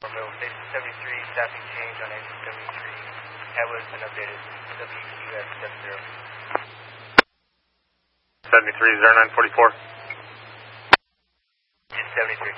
Station 73, staffing change on engine 73. Headway has been updated. WQS 70. 73, 0944. Engine 73.